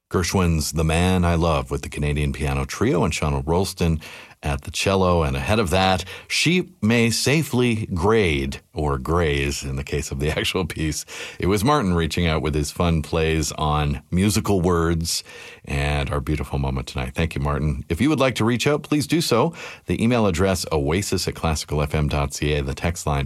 Gershwin's The Man I Love with the Canadian Piano Trio and Shawna Rolston at the cello. And ahead of that, She May Safely Grade, or graze in the case of the actual piece. It was Martin reaching out with his fun plays on musical words and our beautiful moment tonight. Thank you, Martin. If you would like to reach out, please do so. The email address, oasis@classicalfm.ca. The text line,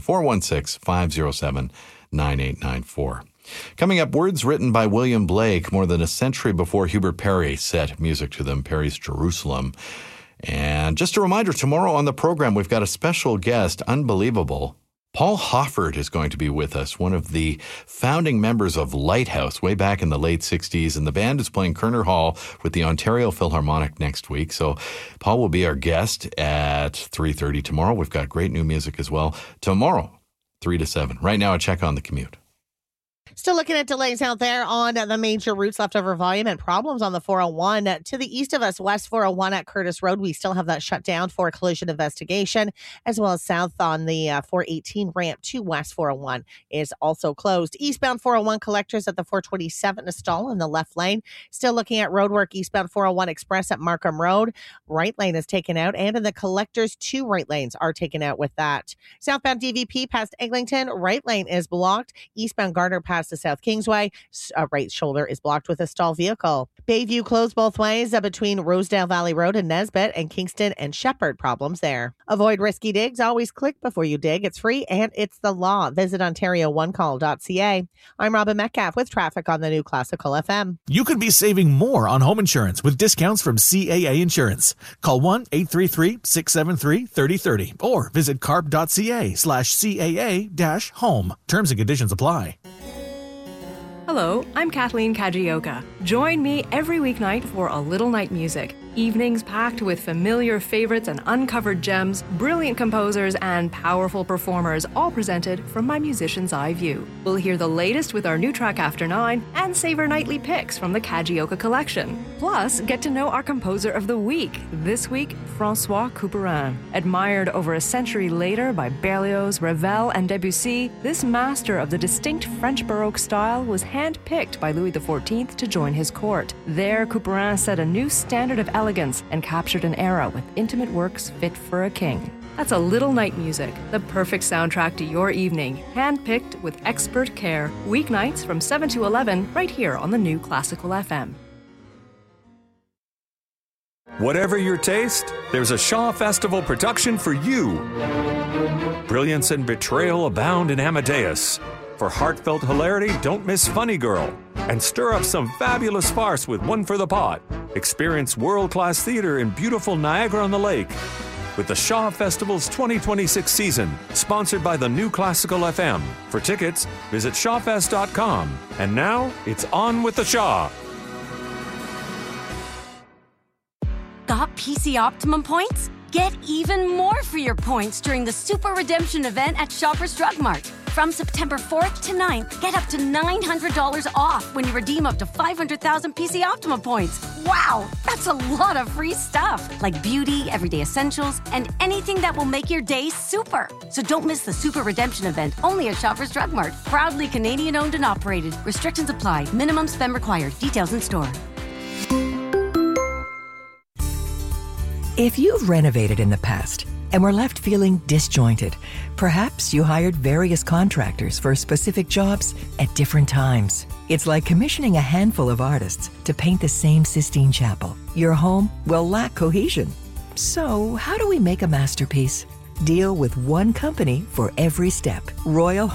416-507-9894. Coming up, words written by William Blake more than a century before Hubert Parry set music to them, Parry's Jerusalem. And just a reminder, tomorrow on the program, we've got a special guest, unbelievable. Paul Hofford is going to be with us, one of the founding members of Lighthouse way back in the late 60s. And the band is playing Kerner Hall with the Ontario Philharmonic next week. So Paul will be our guest at 3:30 tomorrow. We've got great new music as well. Tomorrow, 3 to 7. Right now, a check on the commute. Still looking at delays out there on the major routes, leftover volume and problems on the 401. To the east of us, West 401 at Curtis Road, we still have that shut down for a collision investigation, as well as south on the 418 ramp to West 401 is also closed. Eastbound 401 collectors at the 427 a stall in the left lane. Still looking at roadwork, eastbound 401 Express at Markham Road. Right lane is taken out, and in the collectors, 2 right lanes are taken out with that. Southbound DVP past Eglinton, right lane is blocked. Eastbound Gardner past the South Kingsway, right shoulder is blocked with a stall vehicle. Bayview closed both ways between Rosedale Valley Road and Nesbitt, and Kingston and Shepherd problems there. Avoid risky digs. Always click before you dig. It's free and it's the law. Visit OntarioOneCall.ca. I'm Robin Metcalf with traffic on the new Classical FM. You could be saving more on home insurance with discounts from CAA Insurance. Call 1-833-673-3030 or visit carp.ca/CAA-home. Terms and conditions apply. Hello, I'm Kathleen Kajioka. Join me every weeknight for A Little Night Music. Evenings packed with familiar favorites and uncovered gems, brilliant composers, and powerful performers, all presented from my musician's eye view. We'll hear the latest with our new track After 9 and savor nightly picks from the Kajioka collection. Plus, get to know our composer of the week. This week, François Couperin. Admired over a century later by Berlioz, Ravel, and Debussy, this master of the distinct French Baroque style was hand-picked by Louis XIV to join his court. There, Couperin set a new standard of elegance and captured an era with intimate works fit for a king. That's A Little Night Music, the perfect soundtrack to your evening, hand-picked with expert care, weeknights from 7 to 11, right here on the new Classical FM. Whatever your taste, there's a Shaw Festival production for you. Brilliance and betrayal abound in Amadeus. For heartfelt hilarity, don't miss Funny Girl. And stir up some fabulous farce with One for the Pot. Experience world-class theater in beautiful Niagara-on-the-Lake. With the Shaw Festival's 2026 season, sponsored by the new Classical FM. For tickets, visit shawfest.com. And now, it's on with the Shaw. Got PC Optimum points? Get even more for your points during the Super Redemption event at Shoppers Drug Mart. From September 4th to 9th, get up to $900 off when you redeem up to 500,000 PC Optimum points. Wow, that's a lot of free stuff, like beauty, everyday essentials, and anything that will make your day super. So don't miss the Super Redemption event, only at Shoppers Drug Mart. Proudly Canadian owned and operated. Restrictions apply. Minimum spend required. Details in store. If you've renovated in the past and were left feeling disjointed, perhaps you hired various contractors for specific jobs at different times. It's like commissioning a handful of artists to paint the same Sistine Chapel. Your home will lack cohesion. So, how do we make a masterpiece? Deal with one company for every step. Royal